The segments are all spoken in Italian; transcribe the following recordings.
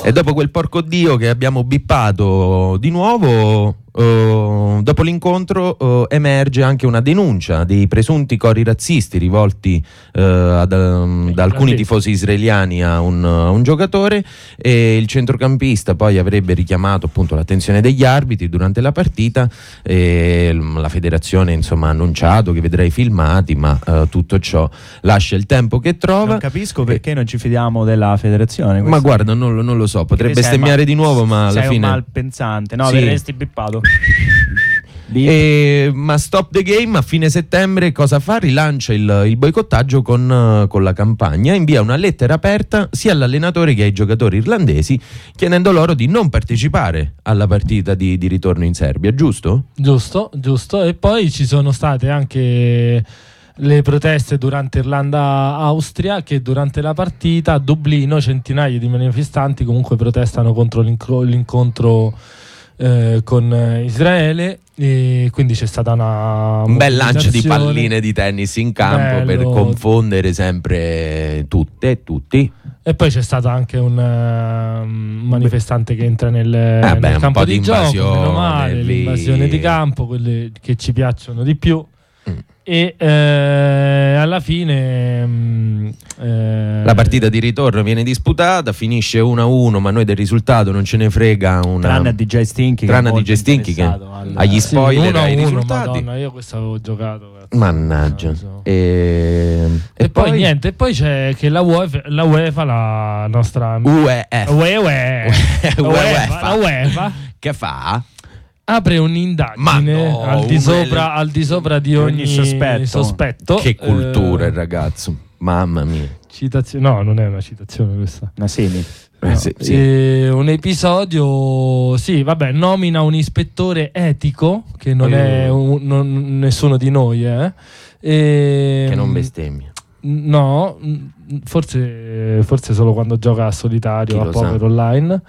E dopo quel porco Dio che abbiamo bippato di nuovo, dopo l'incontro emerge anche una denuncia dei presunti cori razzisti rivolti da alcuni tifosi israeliani a un giocatore, e il centrocampista poi avrebbe richiamato appunto l'attenzione degli arbitri durante la partita, e la federazione insomma ha annunciato che vedrà i filmati, ma tutto ciò lascia il tempo che trova. Non capisco perché non ci fidiamo della federazione. Ma guarda, non lo so, potrebbe bestemmiare di nuovo, ma alla fine sei un malpensante, no? Sì. Verresti bippato. Ma Stop the Game a fine settembre cosa fa? Rilancia il boicottaggio con la campagna, invia una lettera aperta sia all'allenatore che ai giocatori irlandesi, chiedendo loro di non partecipare alla partita di ritorno in Serbia, giusto? Giusto. E poi ci sono state anche le proteste durante Irlanda-Austria, che durante la partita a Dublino centinaia di manifestanti comunque protestano contro l'incontro con Israele, e quindi c'è stata un bel lancio di palline di tennis in campo per confondere sempre tutti. E poi c'è stato anche un manifestante che entra nel campo di gioco, meno male, l'invasione di campo, quelle che ci piacciono di più. E alla fine la partita di ritorno viene disputata, finisce 1-1, ma noi del risultato non ce ne frega tranne a DJ Stinky che agli spoiler ai risultati. Madonna, io questo avevo giocato, cazzo. Mannaggia. E poi niente, e poi c'è che la UEFA, la nostra UEFA che fa? Apre un'indagine al di sopra di ogni sospetto. Che cultura il ragazzo, mamma mia. Citazione? No, non è una citazione questa. Una semi. No. Sì. Un episodio, sì, nomina un ispettore etico che non è nessuno di noi, che non bestemmia. No, forse solo quando gioca a solitario, a poker online.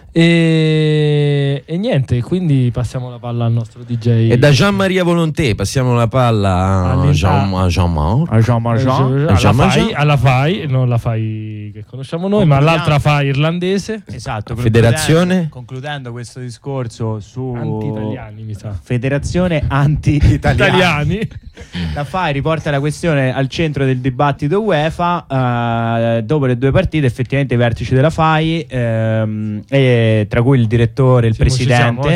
E niente, quindi passiamo la palla al nostro DJ. E da Jean-Maria Volonté passiamo la palla a alla FAI, non la FAI che conosciamo noi, ma l'altra FAI irlandese. Esatto, federazione. Concludendo questo discorso su anti-italiani, mi sa. Federazione anti-italiani. La FAI riporta la questione al centro del dibattito UEFA. Dopo le due partite, effettivamente i vertici della FAI tra cui il direttore e il presidente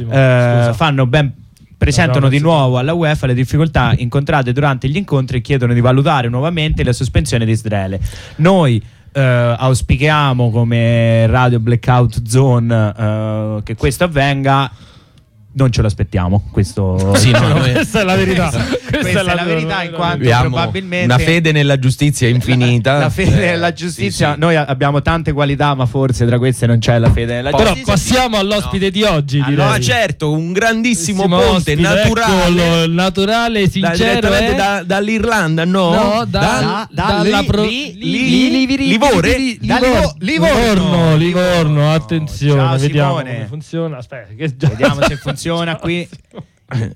presentano di nuovo alla UEFA le difficoltà incontrate durante gli incontri e chiedono di valutare nuovamente la sospensione di Israele. Noi auspichiamo come Radio Blackout Zone che questo avvenga. Non ce lo aspettiamo, questo sì, questa è la verità. Questa è la verità, in quanto probabilmente una fede nella giustizia infinita. La fede nella giustizia, sì. Noi abbiamo tante qualità, ma forse tra queste non c'è la fede nella giustizia. Però passiamo all'ospite di oggi. No, certo, un grandissimo ponte naturale, naturale, sincero, dall'Irlanda, Livorno, attenzione, ciao, vediamo Simone. come funziona. Aspetta, vediamo se funziona qui.